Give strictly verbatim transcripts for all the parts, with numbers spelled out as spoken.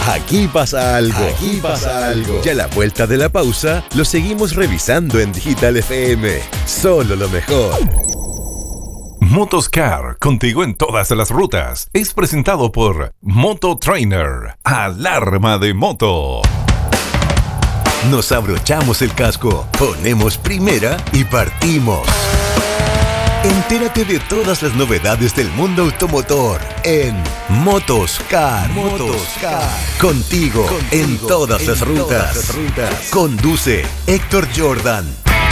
Aquí pasa algo. Aquí pasa algo. Y a la vuelta de la pausa, lo seguimos revisando en Digital F M. Solo lo mejor. Motoscar, contigo en todas las rutas. Es presentado por Moto Trainer. Alarma de moto. Nos abrochamos el casco, ponemos primera y partimos. Entérate de todas las novedades del mundo automotor en Motoscar. Motoscar. Contigo, Contigo en todas, en las, rutas. todas las rutas. Conduce Héctor Jordan.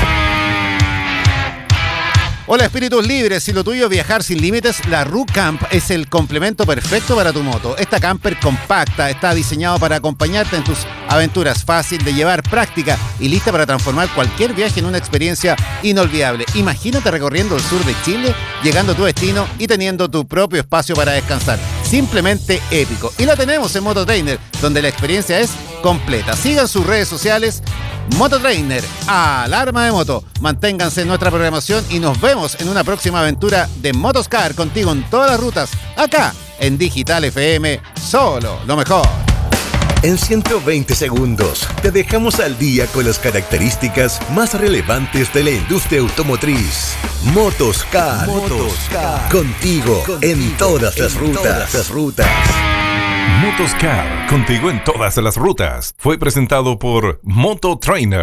Hola espíritus libres, si lo tuyo es viajar sin límites, la R U Camp es el complemento perfecto para tu moto. Esta camper compacta está diseñado para acompañarte en tus aventuras, fácil de llevar, práctica y lista para transformar cualquier viaje en una experiencia inolvidable. Imagínate recorriendo el sur de Chile, llegando a tu destino y teniendo tu propio espacio para descansar. Simplemente épico. Y la tenemos en Moto Trainer, donde la experiencia es completa. Sigan sus redes sociales, Moto Trainer, Alarma de Moto. Manténganse en nuestra programación y nos vemos en una próxima aventura de Motoscar, contigo en todas las rutas, acá en Digital F M, solo lo mejor. En ciento veinte segundos te dejamos al día con las características más relevantes de la industria automotriz. Motoscar, Motoscar. Contigo, contigo en todas las en rutas. Todas las rutas. Motoscar, contigo en todas las rutas. Fue presentado por Moto Trainer.